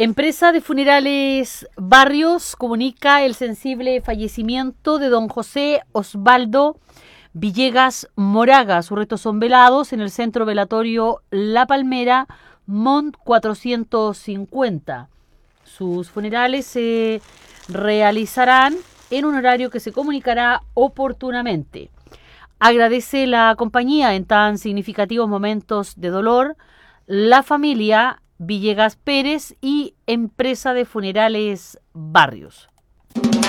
Empresa de Funerales Barrios comunica el sensible fallecimiento de don José Osvaldo Villegas Moraga. Sus restos son velados en el Centro Velatorio La Palmera, Mont 450. Sus funerales se realizarán en un horario que se comunicará oportunamente. Agradece la compañía en tan significativos momentos de dolor la familia Villegas Pérez y Empresa de Funerales Barrios.